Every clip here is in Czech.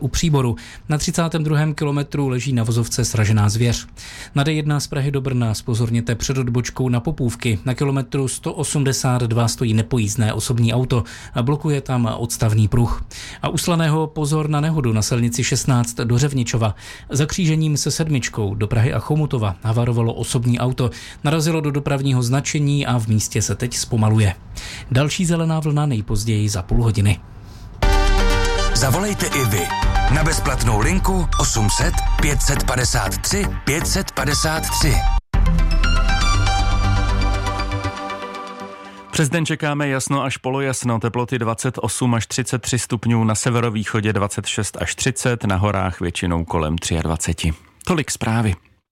u Příboru. Na 32. kilometru leží na vozovce sražená zvěř. Na D1 z Prahy do Brna zpozorněte před odbočkou na Popůvky. Na kilometru 182 stojí nepojízdné osobní auto a blokuje tam odstavný pruh. A u Slaného pozor na nehodu na silnici 16 do Řevničova. Za křížením se sedmičkou do Prahy a Chomutova havarovalo osobní auto, narazilo do dopravního značení a v místě se teď zpomaluje. Další zelená vlna nejpozději za půl hodiny. Zavolejte i vy na bezplatnou linku 800 553 553. Přes den čekáme jasno až polojasno, teploty 28 až 33 stupňů, na severovýchodě 26 až 30, na horách většinou kolem 23. Tolik zprávy.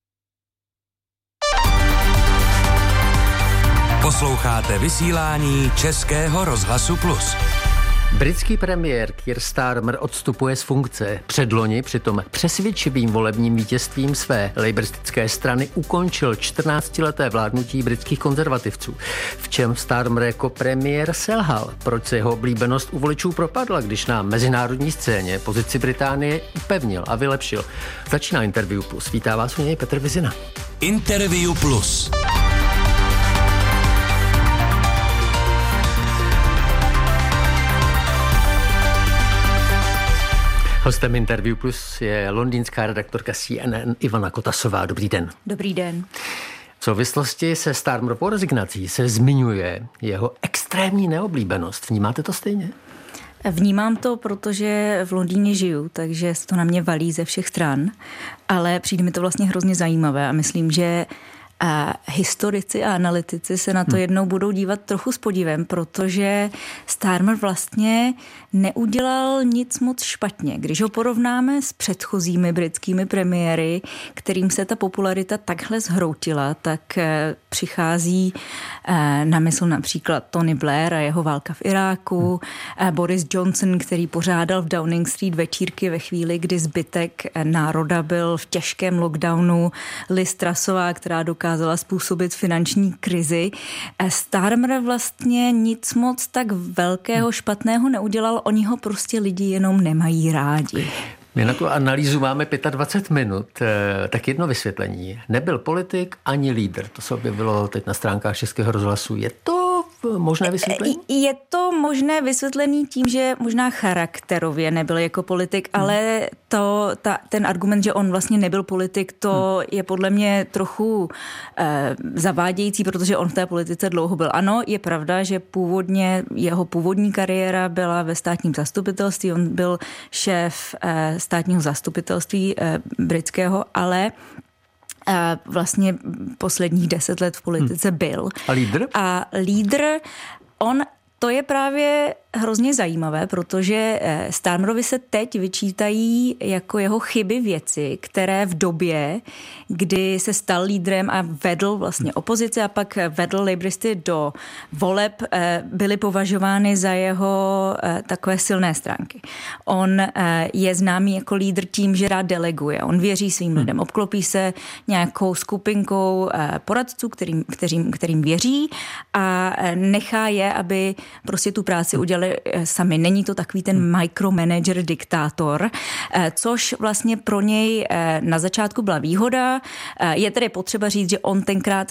Posloucháte vysílání Českého rozhlasu Plus. Britský premiér Keir Starmer odstupuje z funkce. Předloni přitom přesvědčivým volebním vítězstvím své laboristické strany ukončil 14leté vládnutí britských konzervativců. V čem Starmer jako premiér selhal? Proč se jeho oblíbenost u voličů propadla, když na mezinárodní scéně pozici Británie upevnil a vylepšil? Začíná Interview Plus. Vítá vás u něj Petr Vizina. Interview Plus. Hostem Interview Plus je londýnská redaktorka CNN Ivana Kotasová. Dobrý den. Dobrý den. V souvislosti se Starmerovou rezignací se zmiňuje jeho extrémní neoblíbenost. Vnímáte to stejně? Vnímám to, protože v Londýně žiju, takže se to na mě valí ze všech stran, ale přijde mi to vlastně hrozně zajímavé a myslím, že historici a analytici se na to jednou budou dívat trochu s podívem, protože Starmer vlastně neudělal nic moc špatně. Když ho porovnáme s předchozími britskými premiéry, kterým se ta popularita takhle zhroutila, tak přichází na mysl například Tony Blair a jeho válka v Iráku, Boris Johnson, který pořádal v Downing Street večírky ve chvíli, kdy zbytek národa byl v těžkém lockdownu, Liz Trussová, která dokázala způsobit finanční krizi. Starmer vlastně nic moc tak velkého špatného neudělal, oni ho prostě lidi jenom nemají rádi. My na tu analýzu máme 25 minut, tak jedno vysvětlení. Nebyl politik ani lídr, to se objevilo teď na stránkách Českého rozhlasu. Je to možné vysvětlení? Je to možné vysvětlení tím, že možná charakterově nebyl jako politik, ale ten argument, že on vlastně nebyl politik, to je podle mě trochu zavádějící, protože on v té politice dlouho byl. Ano, je pravda, že jeho původní kariéra byla ve státním zastupitelství, on byl šéf státního zastupitelství britského, ale vlastně posledních 10 let v politice byl. A lídr, to je právě hrozně zajímavé, protože Starmerovi se teď vyčítají jako jeho chyby věci, které v době, kdy se stal lídrem a vedl vlastně opozici a pak vedl laboristy do voleb, byly považovány za jeho takové silné stránky. On je známý jako lídr tím, že rád deleguje. On věří svým lidem, obklopí se nějakou skupinkou poradců, kterým věří a nechá je, aby prostě tu práci udělali sami. Není to takový ten micromanager, diktátor, což vlastně pro něj na začátku byla výhoda. Je tedy potřeba říct, že on tenkrát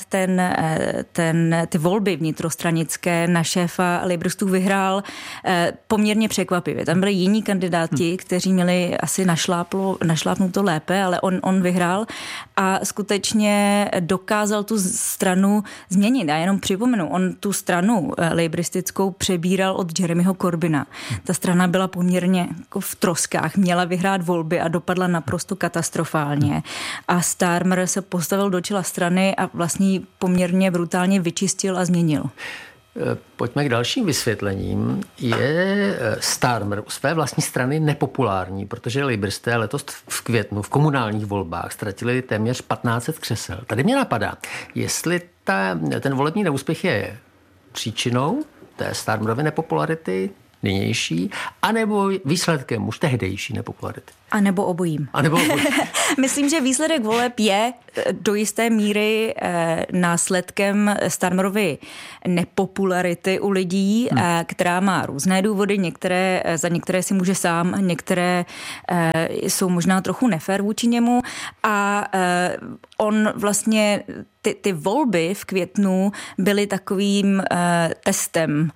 ty volby vnitrostranické na šéfa laboristů vyhrál poměrně překvapivě. Tam byli jiní kandidáti, kteří měli asi našlápnuto lépe, ale on vyhrál a skutečně dokázal tu stranu změnit. Já jenom připomenu, on tu stranu laboristickou přebíral od Jeremyho Corbyna. Ta strana byla poměrně jako v troskách, měla vyhrát volby a dopadla naprosto katastrofálně. A Starmer se postavil do čela strany a vlastně ji poměrně brutálně vyčistil a změnil. Pojďme k dalším vysvětlením. Je Starmer u své vlastní strany nepopulární, protože laboristé letos v květnu v komunálních volbách ztratili téměř 1500 křesel. Tady mě napadá, jestli ten volební neúspěch je příčinou té Starmerovy nepopularity, nynější, anebo výsledkem už tehdejší nepopularit? A nebo obojím. Myslím, že výsledek voleb je do jisté míry následkem Starmerovy nepopularity u lidí, která má různé důvody, za některé si může sám, některé jsou možná trochu nefér vůči němu a on vlastně ty volby v květnu byly takovým testem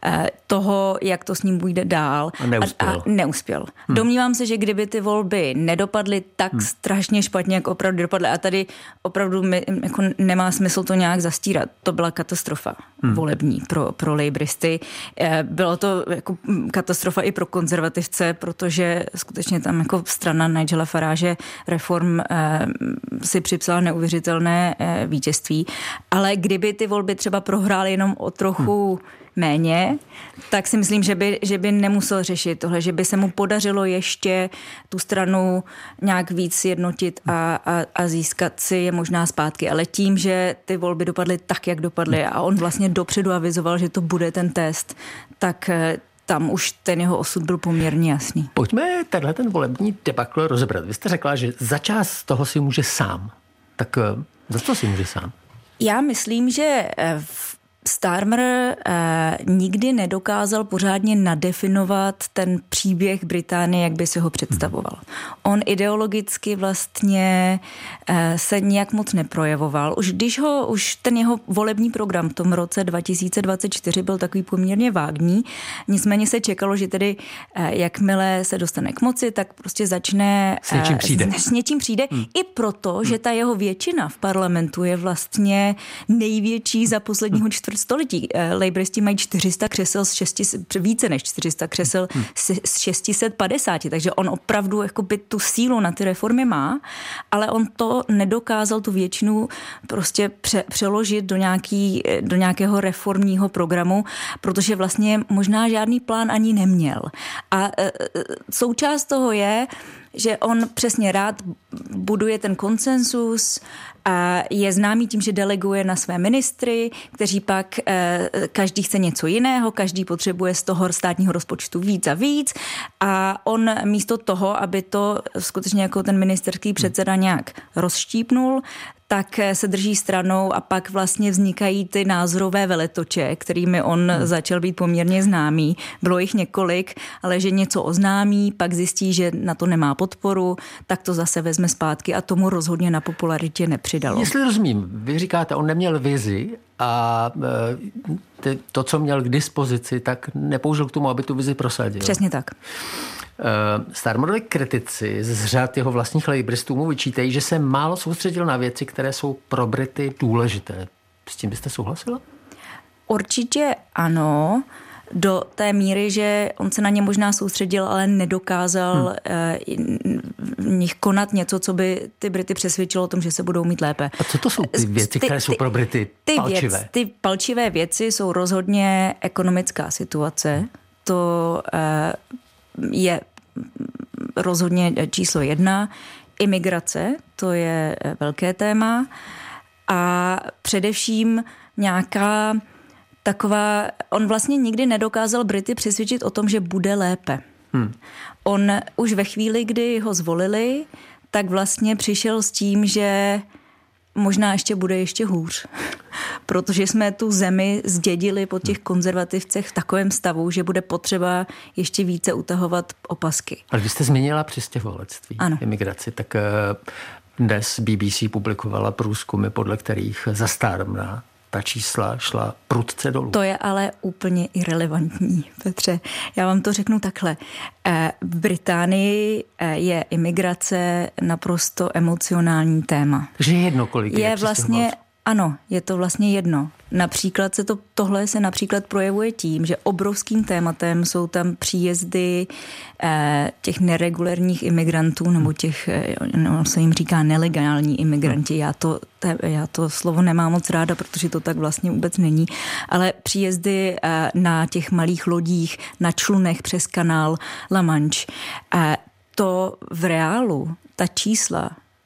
toho, jak to s ním bude dál. A neuspěl. Domnívám se, že kdyby ty volby nedopadly tak strašně špatně, jak opravdu dopadly, a tady opravdu jako nemá smysl to nějak zastírat. To byla katastrofa volební pro lejbristy. Bylo to jako katastrofa i pro konzervativce, protože skutečně tam jako strana Nigela Farage Reform si připsala neuvěřitelné vítězství. Ale kdyby ty volby třeba prohrály jenom o trochu méně, tak si myslím, že by nemusel řešit tohle, že by se mu podařilo ještě tu stranu nějak víc jednotit a získat si je možná zpátky. Ale tím, že ty volby dopadly tak, jak dopadly a on vlastně dopředu avizoval, že to bude ten test, tak tam už ten jeho osud byl poměrně jasný. Pojďme ten volební debakl rozebrat. Vy jste řekla, že za část toho si může sám. Tak za co si může sám? Já myslím, že Starmer nikdy nedokázal pořádně nadefinovat ten příběh Británie, jak by si ho představoval. On ideologicky vlastně se nějak moc neprojevoval. Už ten jeho volební program v tom roce 2024 byl takový poměrně vágní. Nicméně se čekalo, že tedy jakmile se dostane k moci, tak prostě začne s něčím přijde. I proto, že ta jeho většina v parlamentu je vlastně největší za posledního čtvrtstoletí. Lejbristi mají 400 křesel více než 400 křesel z 650, takže on opravdu jakoby tu sílu na ty reformy má, ale on to nedokázal tu většinu prostě přeložit do nějakého reformního programu, protože vlastně možná žádný plán ani neměl. A součást toho je, že on přesně rád buduje ten konsensus a je známý tím, že deleguje na své ministry, kteří pak každý chce něco jiného, každý potřebuje z toho státního rozpočtu víc a víc a on místo toho, aby to skutečně jako ten ministerský předseda nějak rozštípnul, tak se drží stranou a pak vlastně vznikají ty názorové veletoče, kterými on začal být poměrně známý. Bylo jich několik, ale že něco oznámí, pak zjistí, že na to nemá podporu, tak to zase vezme zpátky a tomu rozhodně na popularitě nepřidalo. Jestli rozumím, vy říkáte, on neměl vizi a to, co měl k dispozici, tak nepoužil k tomu, aby tu vizi prosadil. Přesně tak. Starmerovi kritici z řad jeho vlastních lejbristů mu vyčítají, že se málo soustředil na věci, které jsou pro Brity důležité. S tím byste souhlasila? Určitě ano, do té míry, že on se na ně možná soustředil, ale nedokázal v nich konat něco, co by ty Brity přesvědčilo o tom, že se budou mít lépe. A co to jsou ty věci, které jsou pro Brity palčivé? Ty palčivé věci jsou rozhodně ekonomická situace. To je rozhodně číslo 1. Imigrace, to je velké téma. A především nějaká taková, on vlastně nikdy nedokázal Brity přesvědčit o tom, že bude lépe. On už ve chvíli, kdy ho zvolili, tak vlastně přišel s tím, že možná bude ještě hůř. Protože jsme tu zemi zdědili po těch konzervativcech v takovém stavu, že bude potřeba ještě více utahovat opasky. Ale vy jste zmínila přistěhovalectví, imigraci, tak dnes BBC publikovala průzkumy, podle kterých za Starmera ta čísla šla prudce dolů. To je ale úplně irelevantní, Petře. Já vám to řeknu takhle. V Británii je imigrace naprosto emocionální téma. Takže je jedno, kolik je vlastně, ano, je to vlastně jedno. Například tohle se například projevuje tím, že obrovským tématem jsou tam příjezdy těch neregulérních imigrantů, nebo těch, se jim říká nelegální imigranti. Já to slovo nemám moc ráda, protože to tak vlastně vůbec není, ale příjezdy na těch malých lodích, na člunech přes kanál La Manche. To v reálu, ta čísla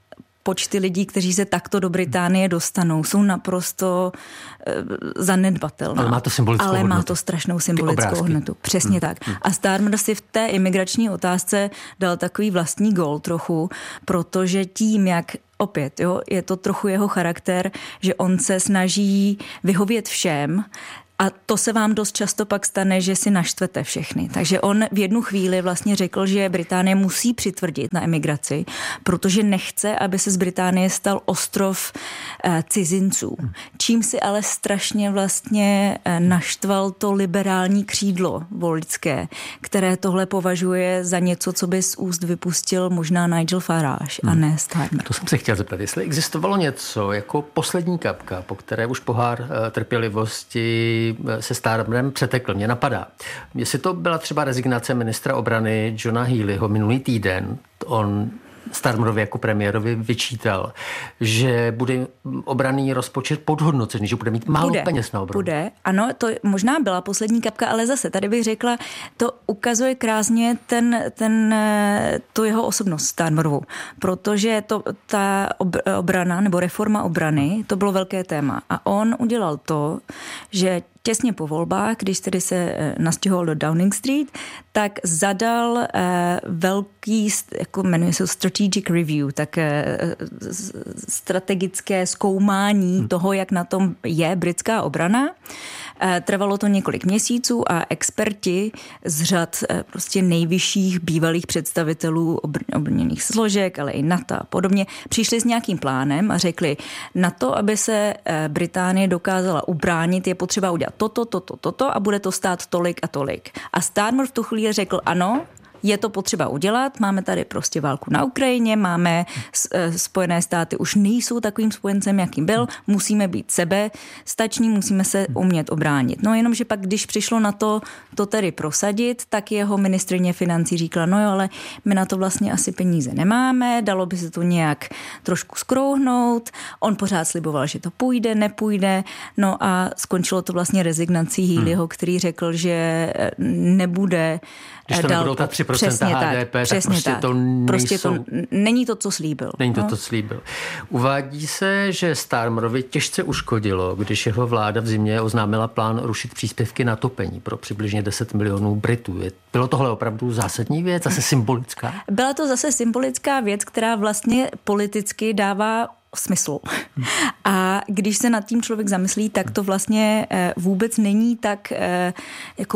počty lidí, kteří se takto do Británie dostanou, jsou naprosto zanedbatelná. Ale má to symbolickou hodnotu. Ale má to strašnou symbolickou hodnotu. Přesně tak. A Starmer si v té imigrační otázce dal takový vlastní gól trochu, protože tím, jak opět, jo, je to trochu jeho charakter, že on se snaží vyhovět všem, a to se vám dost často pak stane, že si naštvete všechny. Takže on v jednu chvíli vlastně řekl, že Británie musí přitvrdit na emigraci, protože nechce, aby se z Británie stal ostrov cizinců. Čím si ale strašně vlastně naštval to liberální křídlo voličské, které tohle považuje za něco, co by z úst vypustil možná Nigel Farage a ne Starmer. To jsem se chtěl zeptat, jestli existovalo něco jako poslední kapka, po které už pohár trpělivosti se Starmerem přetekl. Mě napadá, jestli to byla třeba rezignace ministra obrany Johna Healeyho minulý týden, on Starmerovi jako premiérovi vyčítal, že bude obranný rozpočet podhodnocený, že bude mít málo peněz na obranu. Bude, ano, to možná byla poslední kapka, ale zase tady bych řekla, to ukazuje krásně tu jeho osobnost Starmerovu, protože ta obrana nebo reforma obrany, to bylo velké téma a on udělal to, že těsně po volbách, když tedy se nastěhoval do Downing Street, tak zadal velký, jako jmenuje se Strategic Review, tak strategické zkoumání toho, jak na tom je britská obrana. Trvalo to několik měsíců a experti z řad prostě nejvyšších bývalých představitelů obrněných složek, ale i NATO a podobně, přišli s nějakým plánem a řekli, na to, aby se Británie dokázala ubránit, je potřeba udělat toto a bude to stát tolik a tolik. A Starmer v tu chvíli řekl, ano, je to potřeba udělat, máme tady prostě válku na Ukrajině, máme Spojené státy, už nejsou takovým spojencem, jakým byl, musíme být sebestační, musíme se umět obránit. No jenomže pak, když přišlo na to tedy prosadit, tak jeho ministryně financí říkala, no jo, ale my na to vlastně asi peníze nemáme, dalo by se to nějak trošku skrouhnout, on pořád sliboval, že to půjde, nepůjde, no a skončilo to vlastně rezignací Healeyho, který řekl, že nebude když to nebudou ta 3% HDP, tak prostě to nejsou... Prostě to není to, co slíbil. Není to, co slíbil. Uvádí se, že Starmerovi těžce uškodilo, když jeho vláda v zimě oznámila plán rušit příspěvky na topení pro přibližně 10 milionů Britů. Bylo tohle opravdu zásadní věc, zase symbolická? Byla to zase symbolická věc, která vlastně politicky dává smysl. A když se nad tím člověk zamyslí, tak to vlastně vůbec není tak jako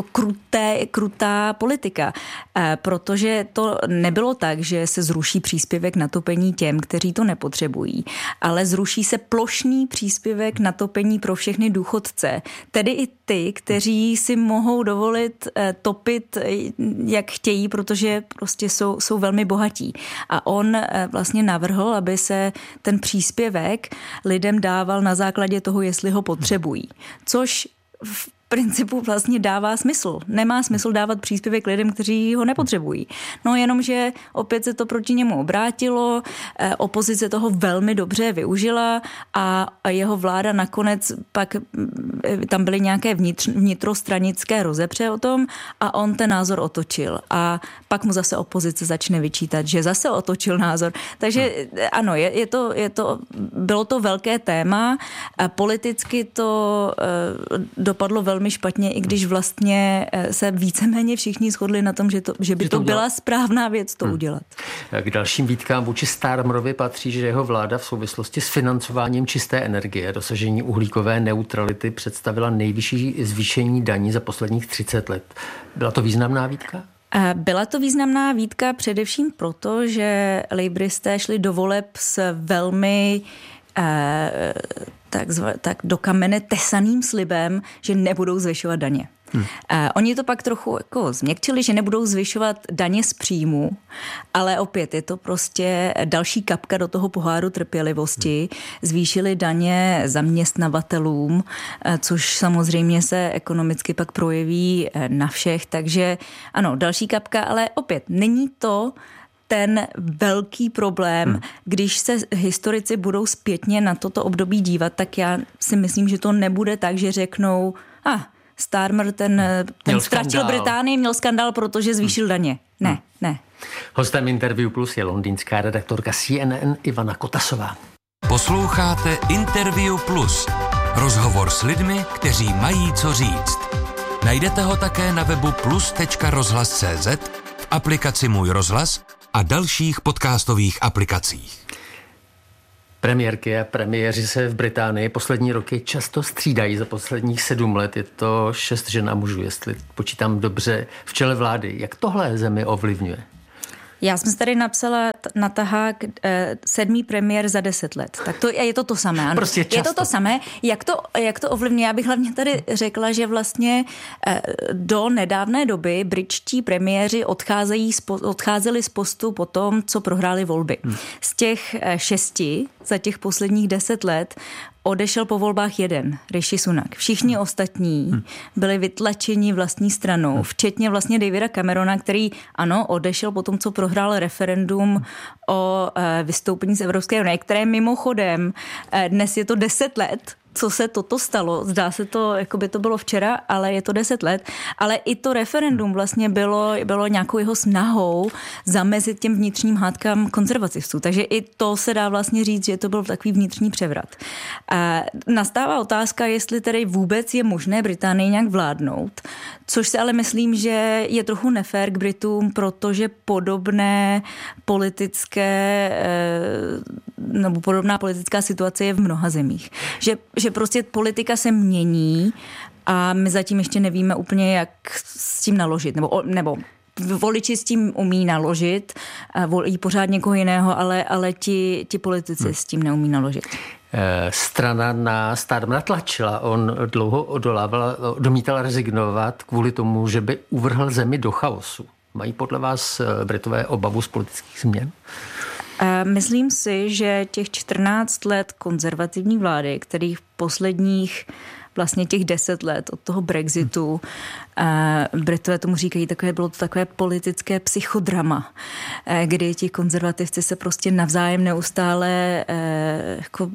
krutá politika. Protože to nebylo tak, že se zruší příspěvek na topení těm, kteří to nepotřebují, ale zruší se plošný příspěvek na topení pro všechny důchodce. Tedy i ty, kteří si mohou dovolit topit, jak chtějí, protože prostě jsou velmi bohatí. A on vlastně navrhl, aby se ten příspěvek lidem dával na základě toho, jestli ho potřebují. Což v principu vlastně dává smysl. Nemá smysl dávat příspěvek lidem, kteří ho nepotřebují. No jenomže opět se to proti němu obrátilo, opozice toho velmi dobře využila a jeho vláda nakonec pak, tam byly nějaké vnitrostranické rozepře o tom a on ten názor otočil. A pak mu zase opozice začne vyčítat, že zase otočil názor. Takže ano, bylo to velké téma. Politicky to dopadlo velmi špatně, i když vlastně se víceméně všichni shodli na tom, že by to byla správná věc to udělat. K dalším výtkám vůči Starmerovi patří, že jeho vláda v souvislosti s financováním čisté energie, dosažení uhlíkové neutrality představila nejvyšší zvýšení daní za posledních 30 let. Byla to významná výtka? Byla to významná výtka především proto, že lejbristé šli do voleb s velmi tak do kamene tesaným slibem, že nebudou zvyšovat daně. Oni to pak trochu jako změkčili, že nebudou zvyšovat daně z příjmu, ale opět je to prostě další kapka do toho poháru trpělivosti. Zvýšili daně zaměstnavatelům, což samozřejmě se ekonomicky pak projeví na všech, takže ano, další kapka, ale opět není to ten velký problém, když se historici budou zpětně na toto období dívat, tak já si myslím, že to nebude tak, že řeknou, Starmer ten ztratil Británii, měl skandál, protože zvýšil daně. Ne. Ne. Hostem Interview Plus je londýnská redaktorka CNN Ivana Kotasová. Posloucháte Interview Plus. Rozhovor s lidmi, kteří mají co říct. Najdete ho také na webu plus.rozhlas.cz, v aplikaci Můj rozhlas a dalších podcastových aplikacích. Premiérky a premiéři se v Británii poslední roky často střídají. Za posledních 7 let je to 6 žen a mužů, jestli počítám dobře, v čele vlády. Jak tohle zemi ovlivňuje? Já jsem si tady napsala na tahák 7. premiér za 10 let. Tak to je to samé. Ano. Prostě často. Je to samé. Jak to ovlivňuje? Já bych hlavně tady řekla, že vlastně do nedávné doby britští premiéři odcházeli z postu po tom, co prohráli volby. Z těch 6 za těch posledních 10 let odešel po volbách jeden, Rishi Sunak. Všichni ostatní byli vytlačeni vlastní stranou, včetně vlastně Davida Camerona, který ano, odešel po tom, co prohrál referendum o vystoupení z Evropské unie, které mimochodem dnes je to 10 let, co se toto stalo. Zdá se to, jako by to bylo včera, ale je to 10 let. Ale i to referendum vlastně bylo nějakou jeho snahou zamezit těm vnitřním hádkám konzervativců. Takže i to se dá vlastně říct, že to byl takový vnitřní převrat. Nastává otázka, jestli tedy vůbec je možné Británii nějak vládnout, což si ale myslím, že je trochu nefér k Britům, protože podobná politická situace je v mnoha zemích. Že prostě politika se mění a my zatím ještě nevíme úplně, jak s tím naložit. Nebo voliči s tím umí naložit, volí pořád někoho jiného, ale ti politici s tím neumí naložit. Strana na Starmera tlačila, on dlouho odmítal rezignovat kvůli tomu, že by uvrhl zemi do chaosu. Mají podle vás Britové obavu z politických změn? Myslím si, že těch 14 let konzervativní vlády, kterých posledních vlastně těch 10 let od toho Brexitu, Britové tomu říkají, bylo to takové politické psychodrama, kdy ti konzervativci se prostě navzájem neustále jako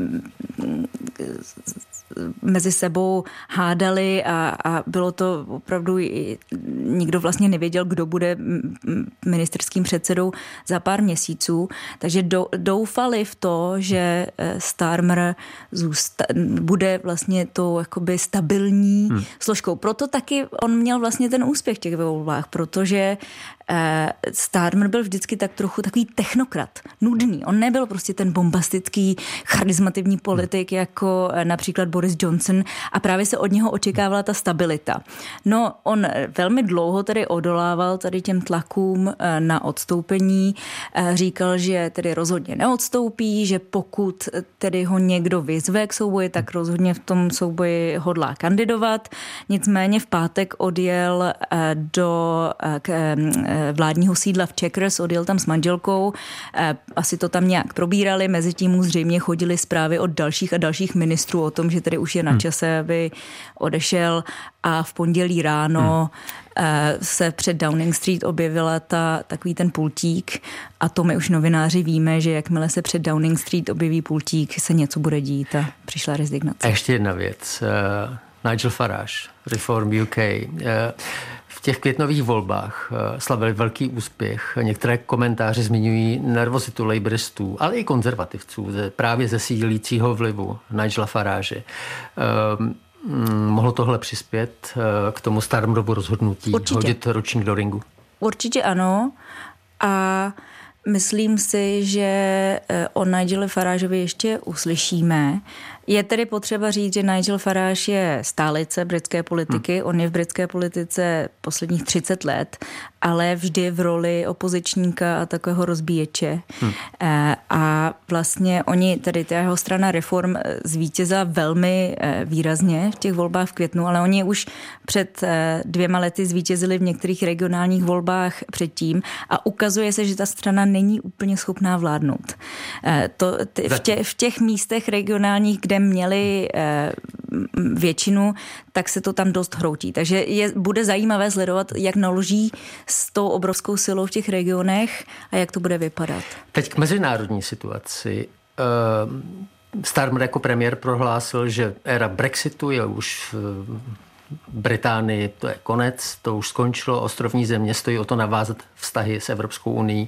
mezi sebou hádali a bylo to opravdu, nikdo vlastně nevěděl, kdo bude ministerským předsedou za pár měsíců, takže doufali v to, že Starmer bude vlastně tou jakoby stabilní složkou. Proto taky on měl vlastně ten úspěch v těch volbách, protože Starmer byl vždycky tak trochu takový technokrat, nudný. On nebyl prostě ten bombastický, charismativní politik jako například Boris Johnson a právě se od něho očekávala ta stabilita. No, on velmi dlouho tedy odolával tady těm tlakům na odstoupení. Říkal, že tedy rozhodně neodstoupí, že pokud tedy ho někdo vyzve k souboji, tak rozhodně v tom souboji hodlá kandidovat. Nicméně v pátek odjel do vládního sídla v Chequers, odjel tam s manželkou, asi to tam nějak probírali, mezi tím mu zřejmě chodily zprávy od dalších a dalších ministrů o tom, že tedy už je na čase, aby odešel a v pondělí ráno se před Downing Street objevila takový ten pultík a to my už novináři víme, že jakmile se před Downing Street objeví pultík, se něco bude dít a přišla rezignace. A ještě jedna věc. Nigel Farage, Reform UK. V těch květnových volbách slavili velký úspěch. Některé komentáře zmiňují nervozitu labouristů, ale i konzervativců právě ze sídlícího vlivu Nigela Farage. Mohlo tohle přispět k tomu Starmerovu rozhodnutí hodit ručník do ringu? Určitě ano. A myslím si, že o Nigelu Farageovi ještě uslyšíme. Je tedy potřeba říct, že Nigel Farage je stálice britské politiky. On je v britské politice posledních 30 let, ale vždy v roli opozičníka a takového rozbíječe. A vlastně tedy ta jeho strana Reform zvítězila velmi výrazně v těch volbách v květnu, ale oni už před 2 lety zvítězili v některých regionálních volbách předtím a ukazuje se, že ta strana není úplně schopná vládnout. V těch místech regionálních, kde měli většinu, tak se to tam dost hroutí. Takže bude zajímavé sledovat, jak naloží s tou obrovskou silou v těch regionech a jak to bude vypadat. Teď k mezinárodní situaci. Starmer jako premiér prohlásil, že éra Brexitu je už Británii to je konec, to už skončilo, ostrovní země stojí o to navázat vztahy s Evropskou unií.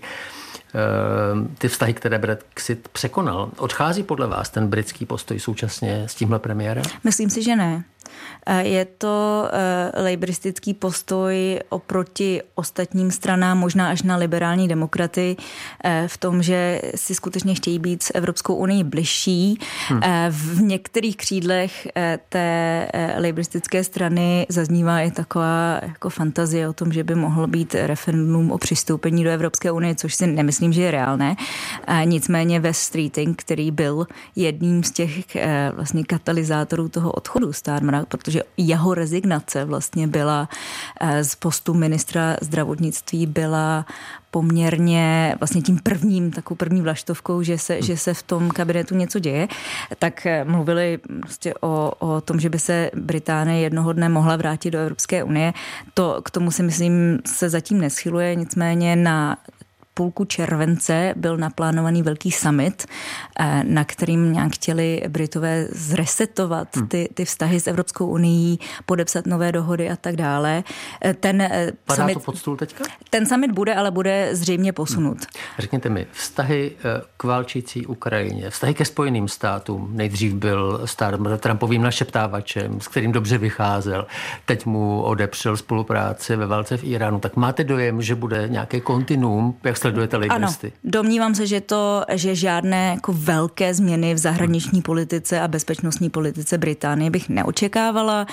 Ty vztahy, které Brexit překonal. Odchází podle vás ten britský postoj současně s tímhle premiérem? Myslím si, že ne. Je to lejbristický postoj oproti ostatním stranám, možná až na liberální demokraty, v tom, že si skutečně chtějí být s Evropskou unii bližší. V některých křídlech té lejbristické strany zaznívá i taková jako fantazie o tom, že by mohlo být referendum o přistoupení do Evropské unie, což si nemyslím, že je reálné. Nicméně Wes Streeting, který byl jedním z těch vlastně katalyzátorů toho odchodu Starmera, protože jeho rezignace vlastně byla z postu ministra zdravotnictví byla poměrně vlastně tím takovou první vlaštovkou, že se v tom kabinetu něco děje, tak mluvili prostě o tom, že by se Británie jednoho dne mohla vrátit do Evropské unie. K tomu si myslím se zatím neschyluje, nicméně na půlku července byl naplánovaný velký summit, na kterým nějak chtěli Britové zresetovat ty vztahy s Evropskou unií, podepsat nové dohody a tak dále. Padá to pod stůl teďka? Ten summit bude, ale bude zřejmě posunut. Řekněte mi, vztahy k válčící Ukrajině, vztahy ke Spojeným státům, nejdřív byl Starmer Trumpovým našeptávačem, s kterým dobře vycházel, teď mu odepřel spolupráci ve válce v Iránu, tak máte dojem, že bude nějaké kontinuum, jak sledujete lejbristy? Ano, domnívám se, že žádné jako velké změny v zahraniční politice a bezpečnostní politice Británie bych neočekávala.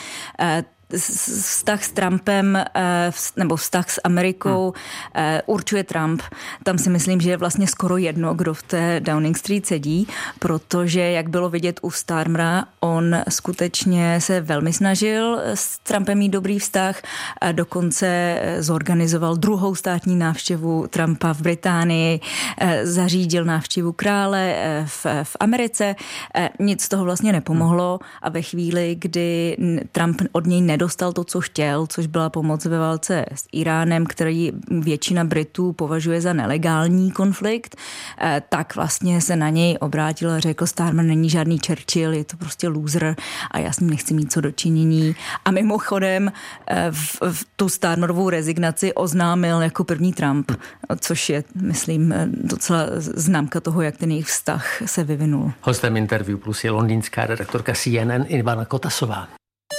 Vztah s Trumpem nebo vztah s Amerikou určuje Trump. Tam si myslím, že je vlastně skoro jedno, kdo v té Downing Street sedí, protože jak bylo vidět u Starmera, on skutečně se velmi snažil s Trumpem mít dobrý vztah, dokonce zorganizoval druhou státní návštěvu Trumpa v Británii, zařídil návštěvu krále v Americe. Nic z toho vlastně nepomohlo a ve chvíli, kdy Trump od něj nedostal to, co chtěl, což byla pomoc ve válce s Iránem, který většina Britů považuje za nelegální konflikt, tak vlastně se na něj obrátil a řekl, Starmer není žádný Churchill, je to prostě loser a já s ním nechci mít co dočinění. A mimochodem v tu Starmerovou rezignaci oznámil jako první Trump, což je, myslím, docela známka toho, jak ten jejich vztah se vyvinul. Hostem Interview Plus je londýnská redaktorka CNN Ivana Kotasová.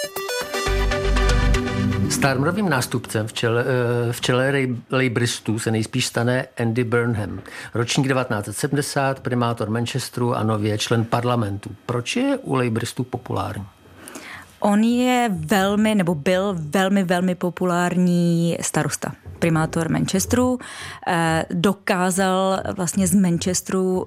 Starmerovým nástupcem v čele lejbristů se nejspíš stane Andy Burnham. Ročník 1970, primátor Manchesteru a nově člen parlamentu. Proč je u lejbristů populární? On je byl velmi populární starosta, primátor Manchesteru. Dokázal vlastně z Manchesteru,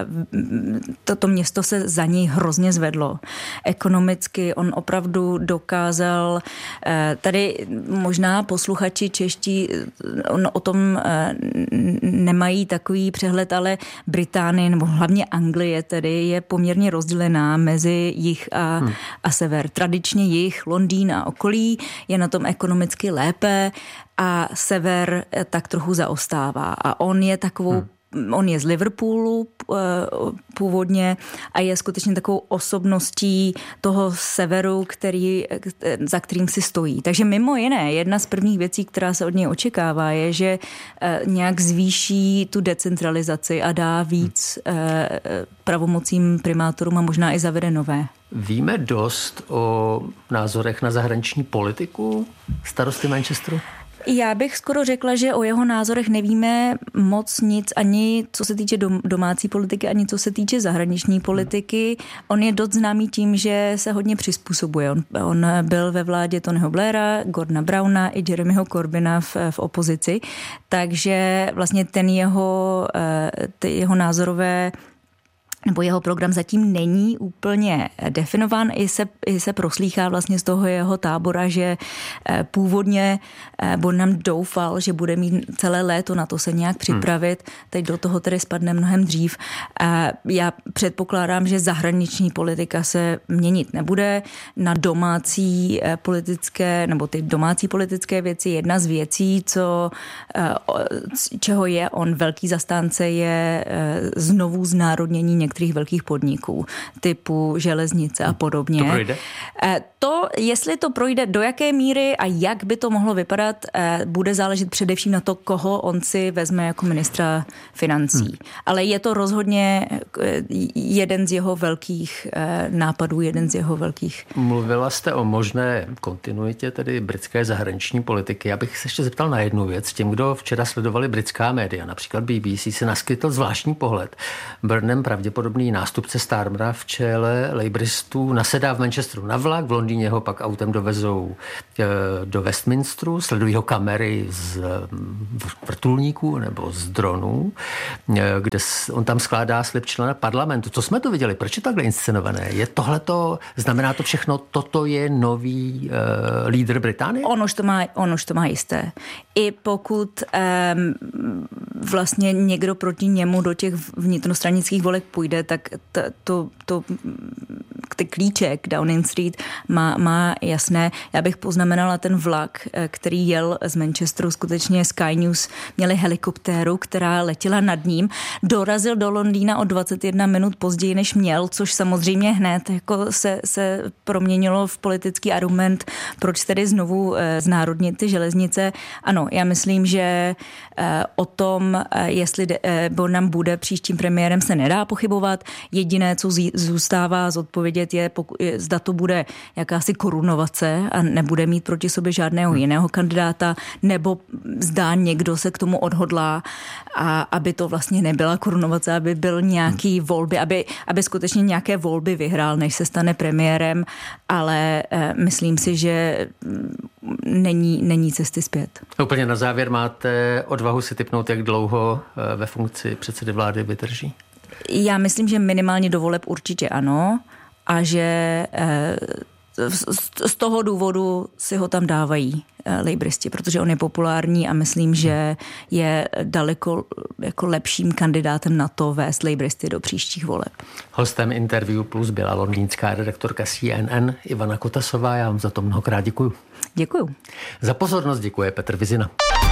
toto město se za něj hrozně zvedlo. Ekonomicky on opravdu dokázal, tady možná posluchači čeští o tom nemají takový přehled, ale Británie, nebo hlavně Anglie tedy je poměrně rozdělená mezi jih a sever. Tradičně jih, Londýn a okolí je na tom ekonomicky lépe a sever tak trochu zaostává. A on je z Liverpoolu původně a je skutečně takovou osobností toho severu, za kterým si stojí. Takže mimo jiné, jedna z prvních věcí, která se od něj očekává, je, že nějak zvýší tu decentralizaci a dá víc pravomocím primátorům a možná i zavede nové. Víme dost o názorech na zahraniční politiku starosty Manchesteru? Já bych skoro řekla, že o jeho názorech nevíme moc nic, ani co se týče domácí politiky, ani co se týče zahraniční politiky. On je dost známý tím, že se hodně přizpůsobuje. On byl ve vládě Tonyho Blaira, Gordona Browna i Jeremyho Corbyna v opozici, takže vlastně ten jeho názorové nebo jeho program zatím není úplně definován. I se proslýchá vlastně z toho jeho tábora, že původně Burnham doufal, že bude mít celé léto na to se nějak připravit. Teď do toho tedy spadne mnohem dřív. Já předpokládám, že zahraniční politika se měnit nebude. Na domácí politické, nebo ty domácí politické věci, jedna z věcí, čeho je on velký zastánce, je znovu znárodnění některých některých velkých podniků, typu železnice a podobně. To projde? Jestli to projde, do jaké míry a jak by to mohlo vypadat, bude záležet především na to, koho on si vezme jako ministra financí. Ale je to rozhodně jeden z jeho velkých nápadů, jeden z jeho velkých... Mluvila jste o možné kontinuitě tedy britské zahraniční politiky. Já bych se ještě zeptal na jednu věc. Těm, kdo včera sledovali britská média, například BBC, se naskytl zvláštní pohled. Burnham, pravděpodobný nástupce Starmera v čele labouristů, nasedá v Manchesteru na vlak, v Londýně ho pak autem dovezou do Westminsteru, sledují ho kamery z vrtulníků nebo z dronů, kde on tam skládá slib člena parlamentu. Co jsme to viděli? Proč je takhle inscenované? Je tohleto, znamená to všechno, toto je nový lídr Británie? On už to má jisté. I pokud vlastně někdo proti němu do těch vnitrostranických voleb půjde, tak ty klíče k Downing Street má jasné. Já bych poznamenala ten vlak, který jel z Manchesteru, skutečně Sky News měli helikoptéru, která letěla nad ním, dorazil do Londýna o 21 minut později, než měl, což samozřejmě hned jako se proměnilo v politický argument, proč tedy znovu znárodnit ty železnice. Ano, já myslím, že o tom, jestli Burnham bude příštím premiérem, se nedá pochybovat. Jediné, co zůstává zodpovědět, je, zda to bude jakási korunovace a nebude mít proti sobě žádného jiného kandidáta, nebo zdá někdo se k tomu odhodlá, a aby to vlastně nebyla korunovace, aby byl nějaký volby, aby skutečně nějaké volby vyhrál, než se stane premiérem, ale myslím si, že není cesty zpět. Úplně na závěr, máte odvahu si tipnout, jak dlouho ve funkci předsedy vlády vydrží? Já myslím, že minimálně do voleb určitě ano, a že z toho důvodu si ho tam dávají lejbristi, protože on je populární a myslím, že je daleko jako lepším kandidátem na to vést lejbristy do příštích voleb. Hostem Interview Plus byla londýnská redaktorka CNN Ivana Kotasová. Já vám za to mnohokrát děkuju. Děkuju. Za pozornost děkuje Petr Vizina.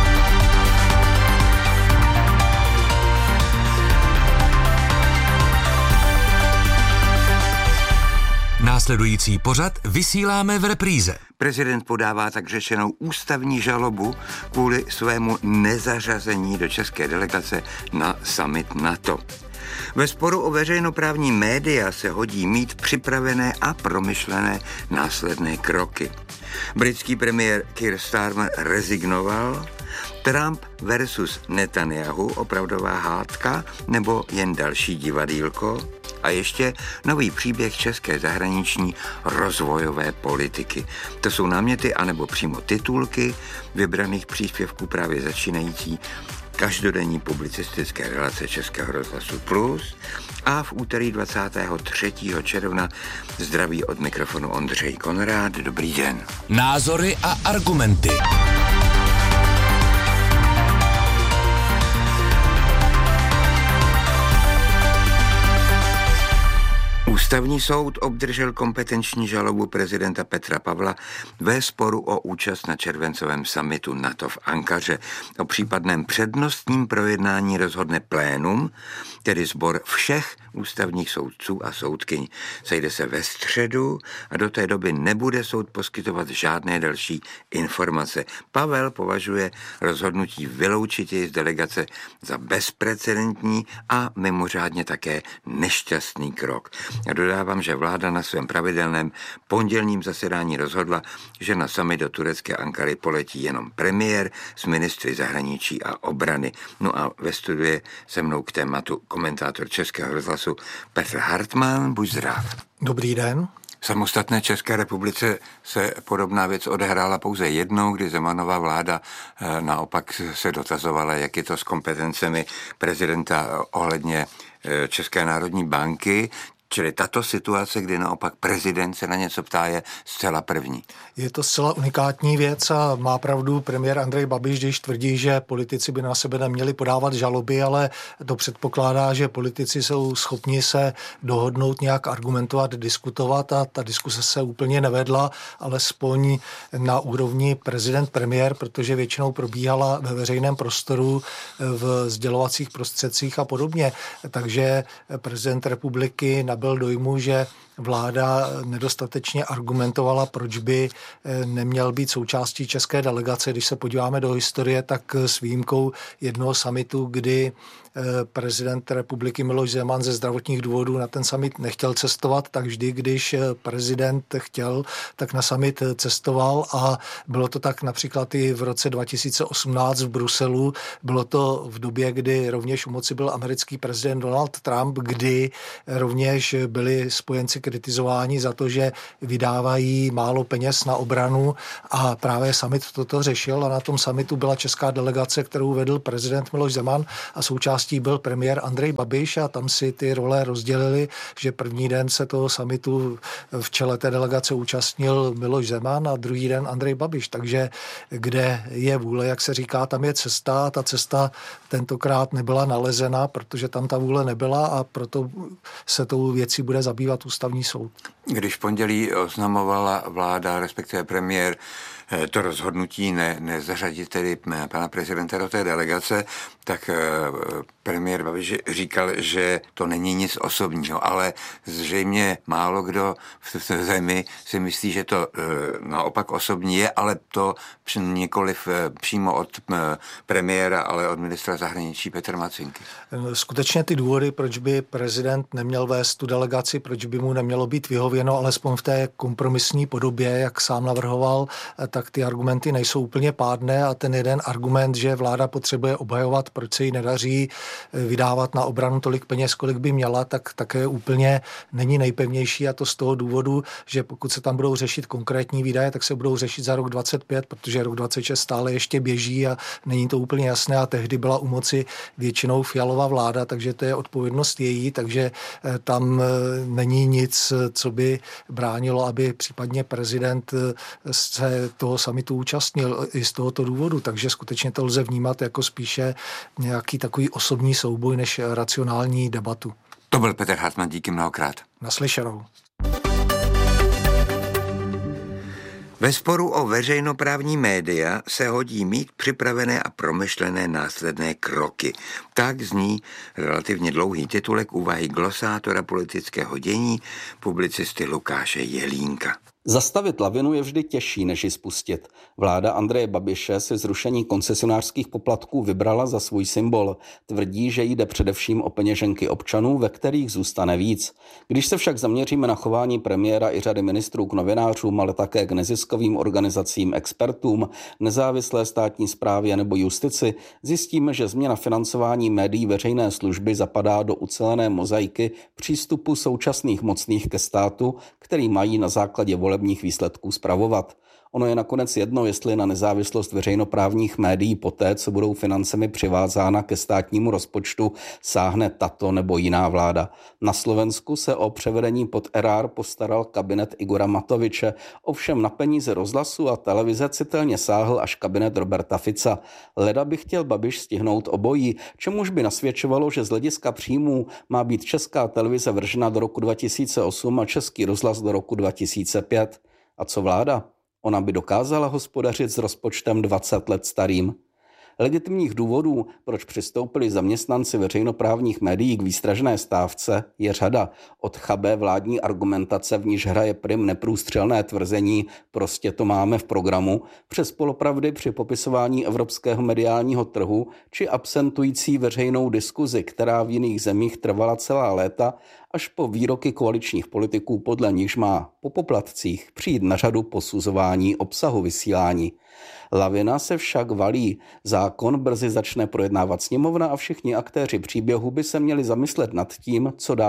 Následující pořad vysíláme v repríze. Prezident podává tak řečenou ústavní žalobu kvůli svému nezařazení do české delegace na summit NATO. Ve sporu o veřejnoprávní média se hodí mít připravené a promyšlené následné kroky. Britský premiér Keir Starmer rezignoval, Trump versus Netanyahu, opravdová hádka nebo jen další divadýlko? A ještě nový příběh české zahraniční rozvojové politiky. To jsou náměty anebo přímo titulky vybraných příspěvků právě začínající každodenní publicistické relace Českého rozhlasu Plus a v úterý 23. června zdraví od mikrofonu Ondřej Konrád. Dobrý den. Názory a argumenty. Ústavní soud obdržel kompetenční žalobu prezidenta Petra Pavla ve sporu o účast na červencovém summitu NATO v Ankaře. O případném přednostním projednání rozhodne plénum, tedy sbor všech ústavních soudců a soudkyň. Sejde se ve středu a do té doby nebude soud poskytovat žádné další informace. Pavel považuje rozhodnutí vyloučit jej z delegace za bezprecedentní a mimořádně také nešťastný krok. A dodávám, že vláda na svém pravidelném pondělním zasedání rozhodla, že na summit do turecké Ankary poletí jenom premiér s ministry zahraničí a obrany. No a ve studiu je se mnou k tématu komentátor Českého rozhlasu Petr Hartmann. Buď zdrav. Dobrý den. V samostatné České republice se podobná věc odehrála pouze jednou, kdy Zemanova vláda naopak se dotazovala, jak je to s kompetencemi prezidenta ohledně České národní banky. Čili tato situace, kdy naopak prezident se na něco ptá, je zcela první. Je to zcela unikátní věc a má pravdu premiér Andrej Babiš, když tvrdí, že politici by na sebe neměli podávat žaloby, ale to předpokládá, že politici jsou schopni se dohodnout, nějak argumentovat, diskutovat a ta diskuse se úplně nevedla, alespoň na úrovni prezident-premiér, protože většinou probíhala ve veřejném prostoru, v sdělovacích prostředcích a podobně. Takže prezident republiky nabyl dojmu, že vláda nedostatečně argumentovala, proč by neměl být součástí české delegace. Když se podíváme do historie, tak s výjimkou jednoho summitu, kdy prezident republiky Miloš Zeman ze zdravotních důvodů na ten summit nechtěl cestovat, tak vždy, když prezident chtěl, tak na summit cestoval a bylo to tak například i v roce 2018 v Bruselu. Bylo to v době, kdy rovněž u moci byl americký prezident Donald Trump, kdy rovněž byli spojenci kritizováni za to, že vydávají málo peněz na obranu a právě summit toto řešil a na tom summitu byla česká delegace, kterou vedl prezident Miloš Zeman a součástí byl premiér Andrej Babiš a tam si ty role rozdělili, že první den se toho summitu v čele té delegace účastnil Miloš Zeman a druhý den Andrej Babiš. Takže kde je vůle, jak se říká, tam je cesta. Ta cesta tentokrát nebyla nalezena, protože tam ta vůle nebyla a proto se tou věcí bude zabývat ústavní soud. Když v pondělí oznamovala vláda, respektive premiér, to rozhodnutí nezařadit tedy pana prezidenta do té delegace, tak premiér Babiš říkal, že to není nic osobního, ale zřejmě málo kdo v té zemi si myslí, že to naopak osobní je, ale to nikoliv přímo od premiéra, ale od ministra zahraničí Petra Macinky. Skutečně ty důvody, proč by prezident neměl vést tu delegaci, proč by mu nemělo být vyhověno, alespoň v té kompromisní podobě, jak sám navrhoval, tak ty argumenty nejsou úplně pádné a ten jeden argument, že vláda potřebuje obhajovat, proč se jí nedaří vydávat na obranu tolik peněz, kolik by měla, tak také úplně není nejpevnější a to z toho důvodu, že pokud se tam budou řešit konkrétní výdaje, tak se budou řešit za rok 25, protože rok 26 stále ještě běží a není to úplně jasné a tehdy byla u moci většinou Fialova vláda, takže to je odpovědnost její, takže tam není nic, co by bránilo, aby případně prezident se toho summitu účastnil i z tohoto důvodu, takže skutečně to lze vnímat jako spíše nějaký takový osobní souboj než racionální debatu. To byl Petr Hartmann, díky mnohokrát. Naslyšenou. Ve sporu o veřejnoprávní média se hodí mít připravené a promyšlené následné kroky. Tak zní relativně dlouhý titulek úvahy glosátora politického dění, publicisty Lukáše Jelínka. Zastavit lavinu je vždy těžší, než ji spustit. Vláda Andreje Babiše si zrušení koncesionářských poplatků vybrala za svůj symbol. Tvrdí, že jde především o peněženky občanů, ve kterých zůstane víc. Když se však zaměříme na chování premiéra i řady ministrů k novinářům, ale také k neziskovým organizacím, expertům, nezávislé státní správě nebo justici, zjistíme, že změna financování médií veřejné služby zapadá do ucelené mozaiky přístupu současných mocných ke státu, který mají na základě volebních výsledků spravovat. Ono je nakonec jedno, jestli na nezávislost veřejnoprávních médií poté, co budou financemi přivázána ke státnímu rozpočtu, sáhne tato nebo jiná vláda. Na Slovensku se o převedení pod erár postaral kabinet Igora Matoviče, ovšem na peníze rozhlasu a televize citelně sáhl až kabinet Roberta Fica. Leda by chtěl Babiš stihnout obojí, čemuž by nasvědčovalo, že z hlediska příjmů má být Česká televize vržena do roku 2008 a Český rozhlas do roku 2005. A co vláda? Ona by dokázala hospodařit s rozpočtem 20 let starým. Legitimních důvodů, proč přistoupili zaměstnanci veřejnoprávních médií k výstražné stávce, je řada. Od chabé vládní argumentace, v níž hraje prim neprůstřelné tvrzení prostě to máme v programu, přes polopravdy při popisování evropského mediálního trhu či absentující veřejnou diskuzi, která v jiných zemích trvala celá léta, až po výroky koaličních politiků, podle nichž má po poplatcích přijít na řadu posuzování obsahu vysílání. Lavina se však valí. Zákon brzy začne projednávat sněmovna a všichni aktéři příběhu by se měli zamyslet nad tím, co dál.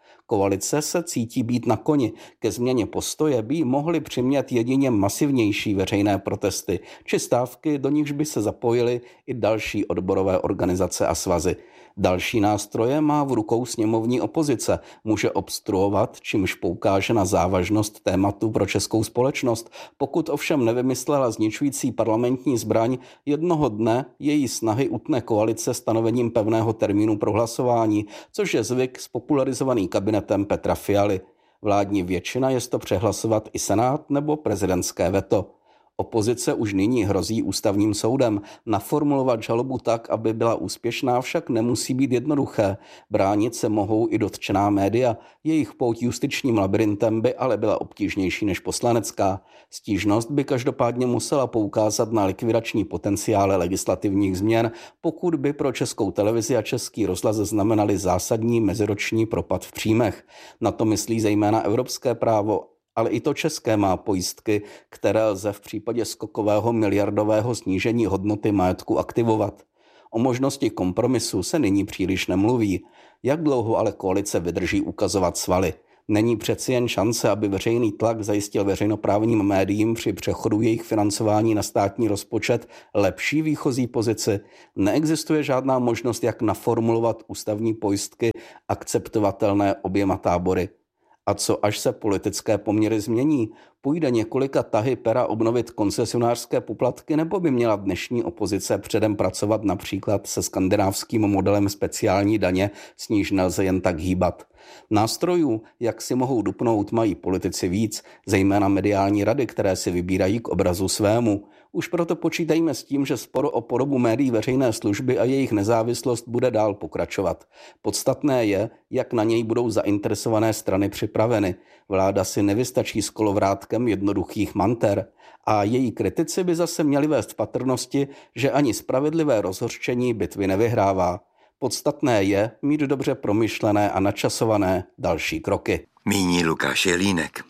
Koalice se cítí být na koni. Ke změně postoje by mohly přimět jedině masivnější veřejné protesty či stávky, do nichž by se zapojily i další odborové organizace a svazy. Další nástroje má v rukou sněmovní opozice. Může obstruovat, čímž poukáže na závažnost tématu pro českou společnost. Pokud ovšem nevymyslela zničující parlamentní zbraň, jednoho dne její snahy utne koalice stanovením pevného termínu pro hlasování, což je zvyk spopularizovaný kabinetem Petra Fialy. Vládní většina je to přehlasovat i Senát nebo prezidentské veto. Opozice už nyní hrozí ústavním soudem. Naformulovat žalobu tak, aby byla úspěšná, však nemusí být jednoduché. Bránit se mohou i dotčená média. Jejich pouť justičním labirintem by ale byla obtížnější než poslanecká. Stížnost by každopádně musela poukázat na likvidační potenciály legislativních změn, pokud by pro Českou televizi a Český rozhlas znamenaly zásadní meziroční propad v příjmech. Na to myslí zejména evropské právo, ale i to české má pojistky, které lze v případě skokového miliardového snížení hodnoty majetku aktivovat. O možnosti kompromisu se nyní příliš nemluví. Jak dlouho ale koalice vydrží ukazovat svaly? Není přeci jen šance, aby veřejný tlak zajistil veřejnoprávním médiím při přechodu jejich financování na státní rozpočet lepší výchozí pozici? Neexistuje žádná možnost, jak naformulovat ústavní pojistky akceptovatelné oběma tábory. A co až se politické poměry změní? Půjde několika tahy pera obnovit koncesionářské poplatky, nebo by měla dnešní opozice předem pracovat například se skandinávským modelem speciální daně, s níž nelze jen tak hýbat? Nástrojů, jak si mohou dupnout, mají politici víc, zejména mediální rady, které si vybírají k obrazu svému. Už proto počítejme s tím, že spor o podobu médií veřejné služby a jejich nezávislost bude dál pokračovat. Podstatné je, jak na něj budou zainteresované strany připraveny. Vláda si nevystačí s kolovrátkem jednoduchých manter a její kritici by zase měli vést v patrnosti, že ani spravedlivé rozhořčení bitvy nevyhrává. Podstatné je mít dobře promyšlené a načasované další kroky. Míní Lukáš Jelínek.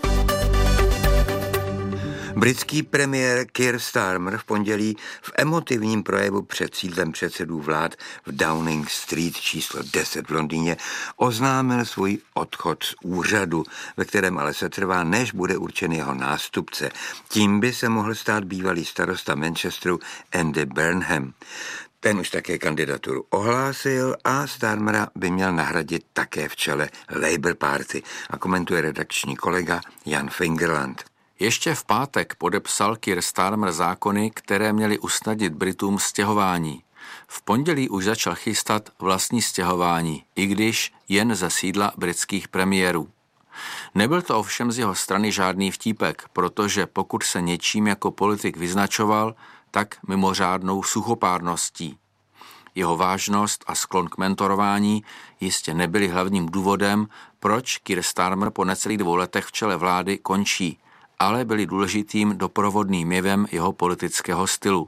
Britský premiér Keir Starmer v pondělí v emotivním projevu před sídlem předsedů vlád v Downing Street číslo 10 v Londýně oznámil svůj odchod z úřadu, ve kterém ale se trvá, než bude určen jeho nástupce. Tím by se mohl stát bývalý starosta Manchesteru Andy Burnham. Ten už také kandidaturu ohlásil a Starmera by měl nahradit také v čele Labour Party, a komentuje redakční kolega Jan Fingerland. Ještě v pátek podepsal Keir Starmer zákony, které měly usnadnit Britům stěhování. V pondělí už začal chystat vlastní stěhování, i když jen ze sídla britských premiérů. Nebyl to ovšem z jeho strany žádný vtípek, protože pokud se něčím jako politik vyznačoval, tak mimořádnou suchopárností. Jeho vážnost a sklon k mentorování jistě nebyly hlavním důvodem, proč Keir Starmer po necelých 2 letech v čele vlády končí, ale byli důležitým doprovodným jevem jeho politického stylu.